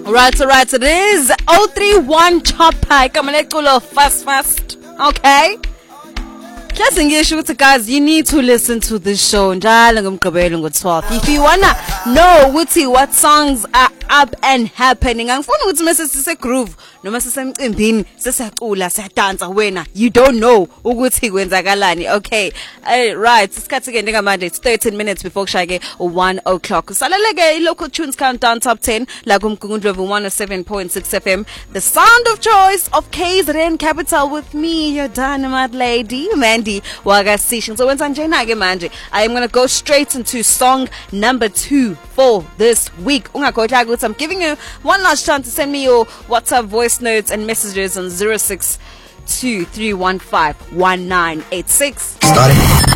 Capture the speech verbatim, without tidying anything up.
Right, so right, so it is oh three one Chopper. Come on, let's go fast, fast. Okay? Just engage with the guys, you need to listen to this show. twelve. If you wanna know what songs are up and happening, I'm going to message a groove. No message in Sesakula, Satanza, winner. You don't know Uguti Wenzagalani. Okay. Uh, right. It's again Monday. It's thirteen minutes before Shage or one o'clock. Salalege local tunes countdown top ten. Lagum Kungundrevu one oh seven point six F M. The sound of choice of K Z N Capital with me, your dynamite lady, Mandy Wagasishin. So when Sanjay Manje, I am gonna go straight into song number two for this week. I'm giving you one last chance to send me your WhatsApp voice notes and messages on zero six two three one five one nine eight six. Starting.